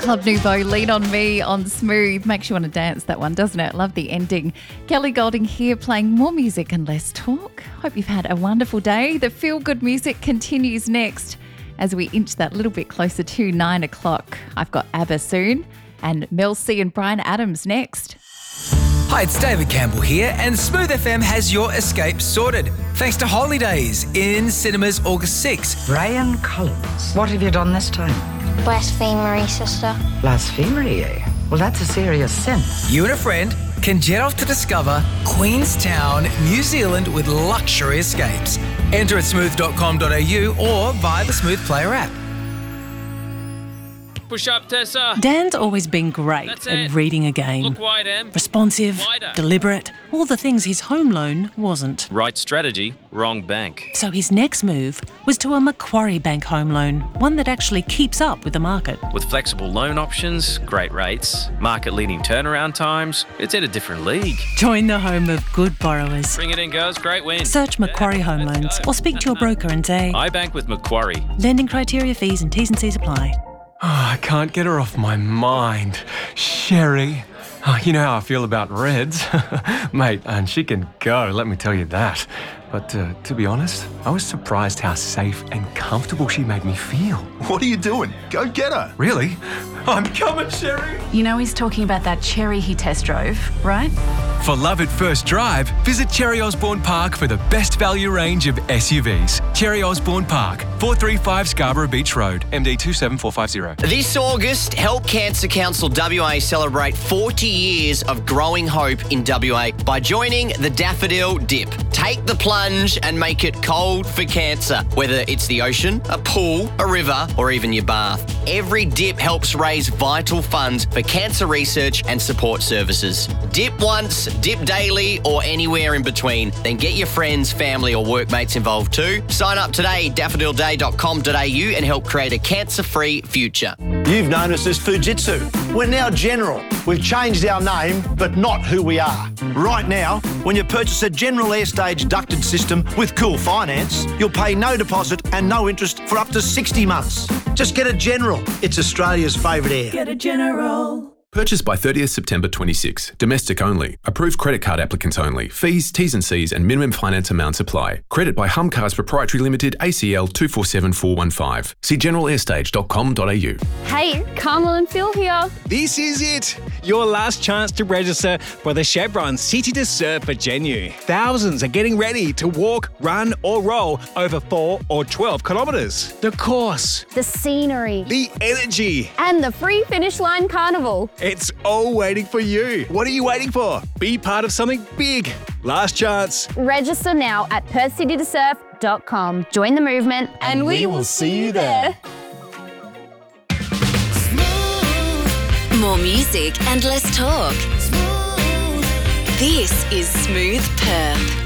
Club Nouveau, Lean On Me on Smooth. Makes you want to dance, that one, doesn't it? Love the ending. Kelly Golding here, playing more music and less talk. Hope you've had a wonderful day. The feel-good music continues next as we inch that little bit closer to 9 o'clock. I've got ABBA soon and Mel C and Bryan Adams next. Hi, it's David Campbell here, and Smooth FM has your escape sorted. Thanks to Holidays in cinemas August 6th. Brian Collins, what have you done this time? Blasphemery, sister. Blasphemy, eh? Well, that's a serious sin. You and a friend can jet off to discover Queenstown, New Zealand with luxury escapes. Enter at smooth.com.au or via the Smooth Player app. Push up, Tessa. Dan's always been great at reading a game. Look wide, Em. Responsive, Wider. deliberate, all the things his home loan wasn't. Right strategy, wrong bank. So his next move was to a Macquarie Bank home loan, one that actually keeps up with the market. With flexible loan options, great rates, market-leading turnaround times, it's in a different league. Join the home of good borrowers. Bring it in, girls. Great win. Search Macquarie Home Loans or speak to your broker and say, I bank with Macquarie. lending criteria, fees and T's and C's apply. Oh, I can't get her off my mind. Sherry. Oh, you know how I feel about Reds. Mate, and she can go, let me tell you that. But to be honest, I was surprised how safe and comfortable she made me feel. What are you doing? Go get her. Really? I'm coming, Sherry. You know he's talking about that Cherry he test drove, right? For love at first drive, visit Cherry Osborne Park for the best value range of SUVs. Cherry Osborne Park, 435 Scarborough Beach Road, MD 27450. This August, Help Cancer Council WA celebrate 40 years of growing hope in WA by joining the Daffodil Dip. Take the plunge and make it cold for cancer, whether it's the ocean, a pool, a river, or even your bath. Every dip helps raise vital funds for cancer research and support services. Dip once, dip daily, or anywhere in between. Then get your friends, family, or workmates involved too. Sign up today, daffodilday.com.au, and help create a cancer-free future. You've known us as Fujitsu. We're now General. We've changed our name, but not who we are. Right now, when you purchase a General Airstage ducted system with Cool Finance, you'll pay no deposit and no interest for up to 60 months. Just get a General. It's Australia's favourite air. Get a General. Purchased by 30th September 26. Domestic only. Approved credit card applicants only. Fees, T's and C's and minimum finance amounts apply. Credit by Humcars Proprietary Limited, ACL 247415. See generalairstage.com.au. Hey, Carmel and Phil here. This is it. Your last chance to register for the Chevron City to Surf for Genu. Thousands are getting ready to walk, run or roll over 4 or 12 kilometres. The course, The scenery. the energy. And the free finish line carnival. It's all waiting for you. What are you waiting for? Be part of something big. Last chance. Register now at perthcitytosurf.com. Join the movement and we will see you there. More music and less talk. This is Smooth Perth.